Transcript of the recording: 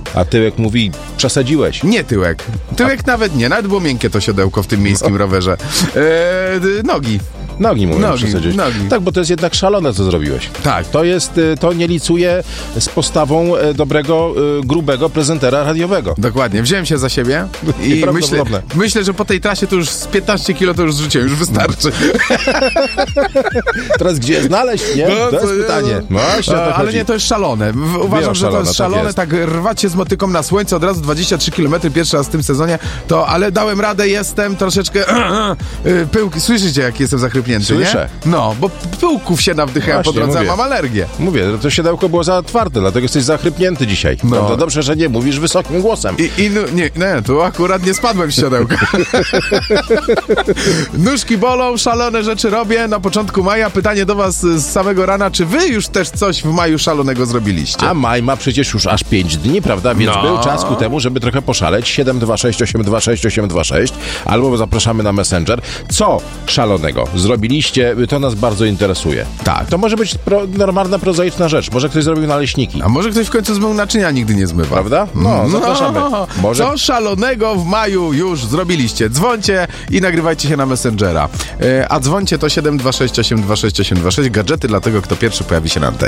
A tyłek mówi, przesadziłeś. Nie tyłek. Tyłek nawet nie. Nawet było miękkie to siodełko w tym miejskim rowerze. Nogi. Nogi mówią, przesadziłeś. Nogi. Tak, bo to jest jednak szalone, co zrobiłeś. Tak. To nie licuje z postawą dobrego, grubego prezentera radiowego. Dokładnie. Wziąłem się za siebie i myślę, że po tej trasie to już z 15 kilo to już zrzuciłem, już wystarczy. Teraz gdzie je znaleźć, nie? To jest pytanie. Ale nie, to jest szalone. Uważam, że to jest szalone. Tak rwać się z motyką na słońce, od razu 23 km pierwszy raz w tym sezonie, ale dałem radę, jestem troszeczkę pyłki. Słyszycie, jak jestem zachrypnięty, Słyszę. nie? No, bo pyłków się nawdychałem po drodze, mam alergię. Mówię, to siodełko było za twarde, dlatego jesteś zachrypnięty dzisiaj. No. To dobrze, że nie mówisz wysokim głosem. Nie, tu akurat nie spadłem z siodełka. Nóżki bolą, szalone rzeczy robię na początku maja. Pytanie do was z samego rana, czy wy już też coś w maju szalonego zrobiliście? A maj ma przecież już aż 5 dni, prawda? Więc był czas ku temu, żeby trochę poszaleć. 726 826 826 albo zapraszamy na Messenger. Co szalonego zrobiliście? To nas bardzo interesuje. Tak. To może być normalna, prozaiczna rzecz. Może ktoś zrobił naleśniki. A może ktoś w końcu zmył naczynia, nigdy nie zmywa. Prawda? Zapraszamy. Może... Co szalonego w maju już zrobiliście? Dzwońcie i nagrywajcie się na Messengera. A dzwońcie to 726 826 826. Gadżety dla tego, kto pierwszy pojawi się na antenie.